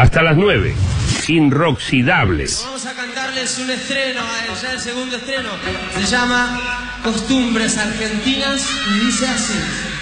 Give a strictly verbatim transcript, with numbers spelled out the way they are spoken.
Hasta las nueve. Inroxidables. Vamos a cantarles un estreno, ya el segundo estreno. Se llama Costumbres Argentinas y dice así.